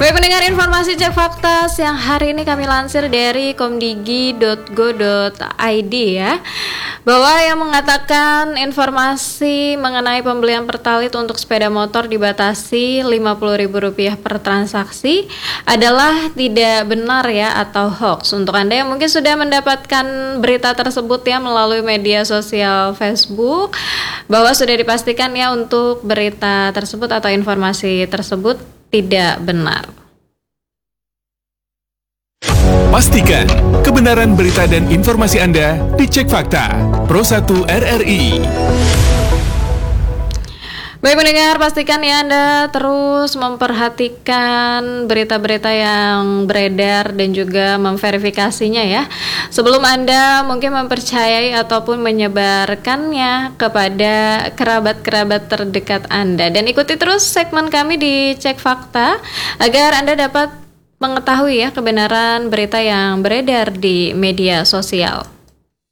Baik pendengar, informasi cek fakta siang hari ini kami lansir dari komdigi.go.id ya, bahwa yang mengatakan informasi mengenai pembelian pertalit untuk sepeda motor dibatasi Rp50.000 per transaksi adalah tidak benar ya, atau hoax. Untuk Anda yang mungkin sudah mendapatkan berita tersebut ya melalui media sosial Facebook, bahwa sudah dipastikan ya untuk berita tersebut atau informasi tersebut tidak benar. Pastikan kebenaran berita dan informasi Anda dicek fakta. Pro1 RRI. Baik pendengar, pastikan ya Anda terus memperhatikan berita-berita yang beredar dan juga memverifikasinya ya, sebelum Anda mungkin mempercayai ataupun menyebarkannya kepada kerabat-kerabat terdekat Anda. Dan ikuti terus segmen kami di Cek Fakta agar Anda dapat mengetahui ya kebenaran berita yang beredar di media sosial.